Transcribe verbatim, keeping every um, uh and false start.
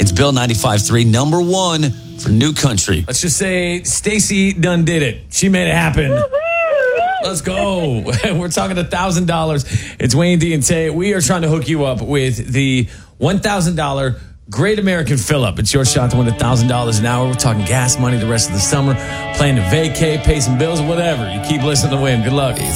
It's Bill ninety-five point three, number one for New Country. Let's just say Stacy done did it. She made it happen. Let's go. We're talking one thousand dollars. It's Wayne D and Tay. We are trying to hook you up with the one thousand dollars Great American Fill-Up. It's your shot to win one thousand dollars an hour. We're talking gas money the rest of the summer, planning to vacate, pay some bills, whatever. You keep listening to win. Good luck.